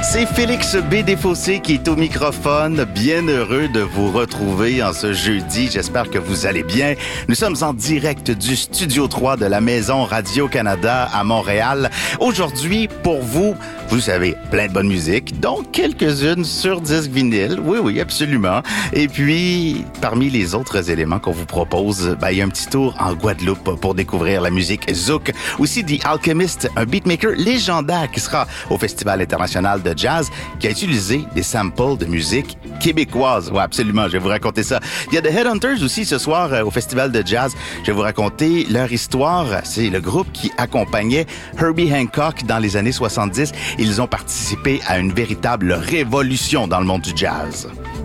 C'est Félix B. Desfossés qui est au microphone. Bien heureux de vous retrouver en ce jeudi. J'espère que vous allez bien. Nous sommes en direct du Studio 3 de la Maison Radio-Canada à Montréal. Aujourd'hui, pour vous, vous savez, plein de bonne musique, dont quelques-unes sur disque vinyle. Oui, oui, absolument. Et puis, parmi les autres éléments qu'on vous propose, il y a un petit tour en Guadeloupe pour découvrir la musique zouk. Aussi, The Alchemist, un beatmaker légendaire qui sera au Festival international de jazz, qui a utilisé des samples de musique québécoise. Oui, absolument, je vais vous raconter ça. Il y a The Headhunters aussi ce soir au Festival de jazz. Je vais vous raconter leur histoire. C'est le groupe qui accompagnait Herbie Hancock dans les années 70. Ils ont participé à une véritable révolution dans le monde du jazz.